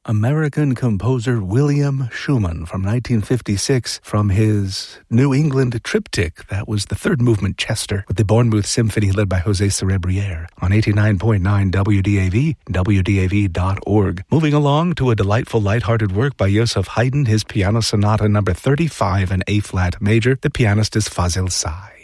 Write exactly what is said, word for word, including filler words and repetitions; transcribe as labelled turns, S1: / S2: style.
S1: American composer William Schumann from nineteen fifty-six from his New England Triptych. That was the third movement, Chester, with the Bournemouth Symphony led by José Cerebriere on eighty-nine point nine W D A V, W D A V dot org. Moving along to a delightful lighthearted work by Joseph Haydn, his Piano Sonata number thirty-five in A-flat major. The pianist is Fazil Say.